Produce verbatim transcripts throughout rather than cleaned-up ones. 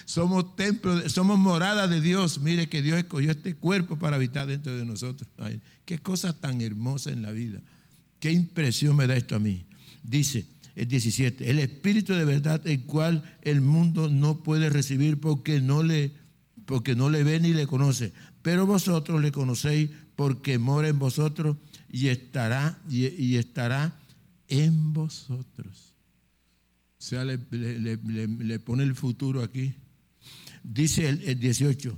Somos templo, de, somos morada de Dios. Mire que Dios escogió este cuerpo para habitar dentro de nosotros. Ay, qué cosa tan hermosa en la vida. Qué impresión me da esto a mí. Dice el diecisiete, el Espíritu de verdad, el cual el mundo no puede recibir porque no le, porque no le ve ni le conoce. Pero vosotros le conocéis porque mora en vosotros y estará, y, y estará en vosotros. O sea, le, le, le, le pone el futuro aquí. Dice el, el dieciocho,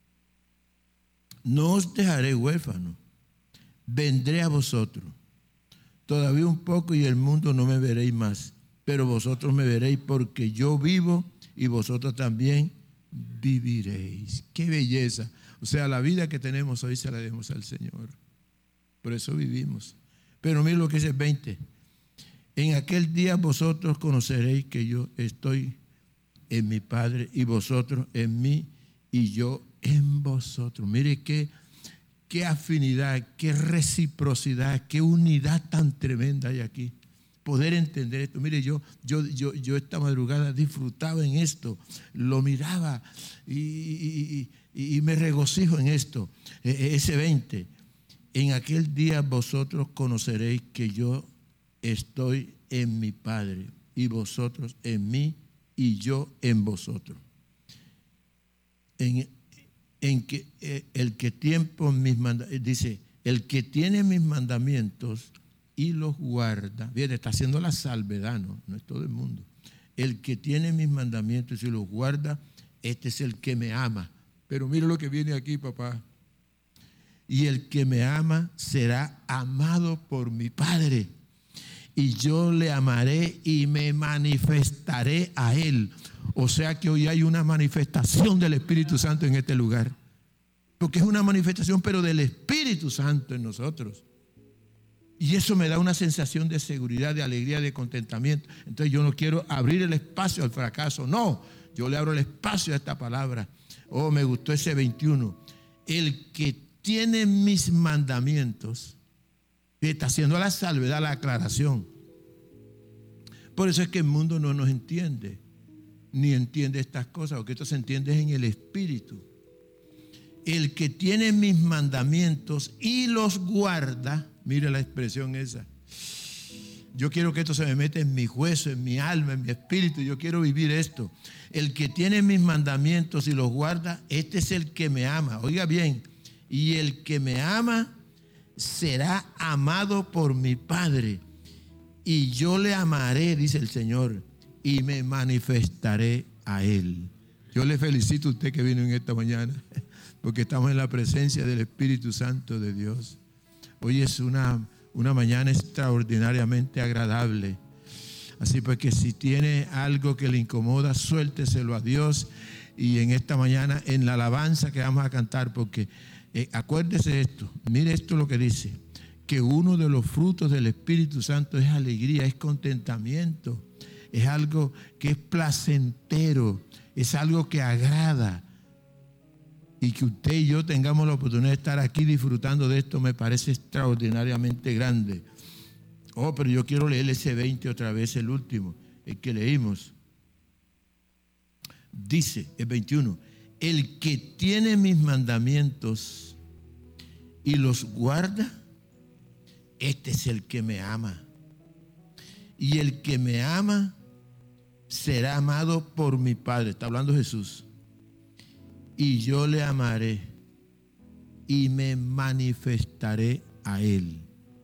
no os dejaré huérfano, vendré a vosotros. Todavía un poco y el mundo no me veréis más, pero vosotros me veréis porque yo vivo y vosotros también viviréis. ¡Qué belleza! O sea, la vida que tenemos hoy se la demos al Señor. Por eso vivimos. Pero mire lo que dice el veinte. En aquel día vosotros conoceréis que yo estoy en mi Padre y vosotros en mí y yo en vosotros. Mire qué Qué afinidad, qué reciprocidad, qué unidad tan tremenda hay aquí. Poder entender esto. Mire, yo, yo, yo, yo esta madrugada disfrutaba en esto, lo miraba y, y, y, y me regocijo en esto. Ese veinte. En aquel día vosotros conoceréis que yo estoy en mi Padre y vosotros en mí y yo en vosotros. En en que eh, el que tiempo mis mandamientos, dice, el que tiene mis mandamientos y los guarda, bien, está haciendo la salvedad, ¿no? No es todo el mundo. El que tiene mis mandamientos y los guarda, este es el que me ama. Pero mira lo que viene aquí, papá. Y el que me ama será amado por mi Padre. Y yo le amaré y me manifestaré a él. O sea que hoy hay una manifestación del Espíritu Santo en este lugar. Porque es una manifestación, pero del Espíritu Santo en nosotros. Y eso me da una sensación de seguridad, de alegría, de contentamiento. Entonces yo no quiero abrir el espacio al fracaso. No, yo le abro el espacio a esta palabra. Oh, me gustó ese veintiuno. El que tiene mis mandamientos, está haciendo la salvedad, la aclaración. Por eso es que el mundo no nos entiende, ni entiende estas cosas, porque esto se entiende en el Espíritu. El que tiene mis mandamientos y los guarda, mire la expresión esa. Yo quiero que esto se me meta en mi hueso, en mi alma, en mi espíritu. Yo quiero vivir esto. El que tiene mis mandamientos y los guarda, este es el que me ama. Oiga bien, y el que me ama será amado por mi Padre. Y yo le amaré, dice el Señor, y me manifestaré a él. Yo le felicito a usted que vino en esta mañana, porque estamos en la presencia del Espíritu Santo de Dios. Hoy es una, una mañana extraordinariamente agradable. Así pues que si tiene algo que le incomoda, suélteselo a Dios. Y en esta mañana, en la alabanza que vamos a cantar, porque eh, acuérdese esto, mire esto lo que dice, que uno de los frutos del Espíritu Santo es alegría, es contentamiento, es algo que es placentero, es algo que agrada. Y que usted y yo tengamos la oportunidad de estar aquí disfrutando de esto me parece extraordinariamente grande. Oh, pero yo quiero leer ese veinte otra vez, el último, el que leímos. Dice el veintiuno, el que tiene mis mandamientos y los guarda, este es el que me ama. Y el que me ama será amado por mi Padre. Está hablando Jesús. Y yo le amaré y me manifestaré a él.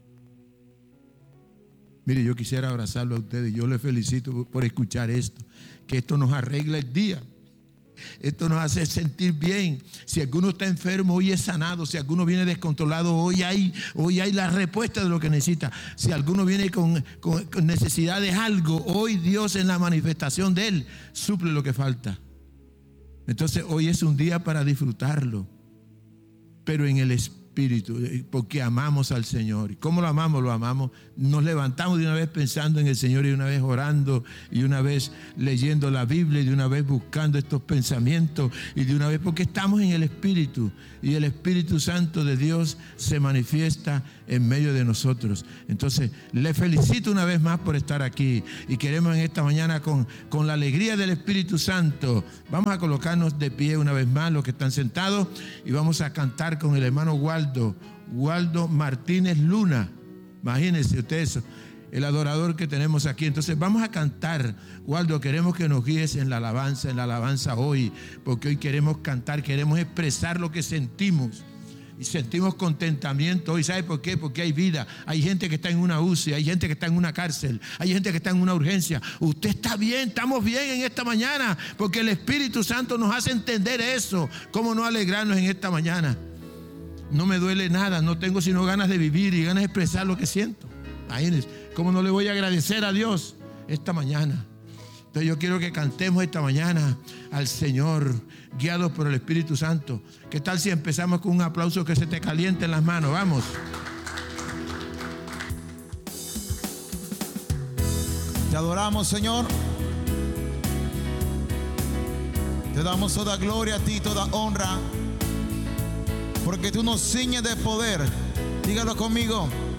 Mire, yo quisiera abrazarlo a ustedes. Yo les felicito por escuchar esto. Que esto nos arregla el día. Esto nos hace sentir bien. Si alguno está enfermo, hoy es sanado. Si alguno viene descontrolado, hoy hay, hoy hay la respuesta de lo que necesita. Si alguno viene con, con, con necesidad de algo, hoy Dios en la manifestación de él suple lo que falta. Entonces hoy es un día para disfrutarlo, pero en el Espíritu espíritu, porque amamos al Señor. ¿Y cómo lo amamos? Lo amamos. Nos levantamos de una vez pensando en el Señor y de una vez orando y de una vez leyendo la Biblia y de una vez buscando estos pensamientos y de una vez porque estamos en el Espíritu y el Espíritu Santo de Dios se manifiesta en medio de nosotros. Entonces, le felicito una vez más por estar aquí y queremos en esta mañana con, con la alegría del Espíritu Santo, vamos a colocarnos de pie una vez más los que están sentados y vamos a cantar con el hermano Waldo, Waldo Martínez Luna. Imagínense ustedes, el adorador que tenemos aquí. Entonces vamos a cantar. Waldo, queremos que nos guíes en la alabanza, en la alabanza hoy, porque hoy queremos cantar, queremos expresar lo que sentimos. Y sentimos contentamiento hoy. ¿Sabe por qué? Porque hay vida. Hay gente que está en una U C I, hay gente que está en una cárcel, hay gente que está en una urgencia. Usted está bien, estamos bien en esta mañana, porque el Espíritu Santo nos hace entender eso. ¿Cómo no alegrarnos en esta mañana? No me duele nada, no tengo sino ganas de vivir y ganas de expresar lo que siento. Imagínense, ¿cómo no le voy a agradecer a Dios esta mañana? Entonces yo quiero que cantemos esta mañana al Señor, guiados por el Espíritu Santo. ¿Qué tal si empezamos con un aplauso que se te caliente en las manos? Vamos. Te adoramos, Señor. Te damos toda gloria a ti, toda honra, porque tú nos ciñes de poder. Dígalo conmigo.